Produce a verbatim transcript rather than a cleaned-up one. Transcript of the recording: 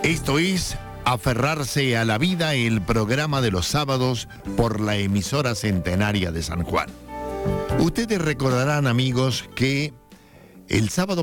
Esto es Aferrarse a la Vida, el programa de los sábados por la emisora centenaria de San Juan. Ustedes recordarán, amigos, que el sábado